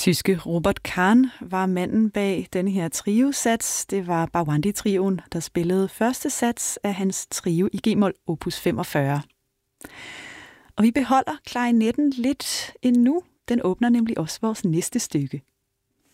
Tyske Robert Kahn var manden bag denne her trio-sats. Det var Bawandi-trioen, der spillede første sats af hans trio i G-mol opus 45. Og vi beholder klarinetten lidt endnu. Den åbner nemlig også vores næste stykke.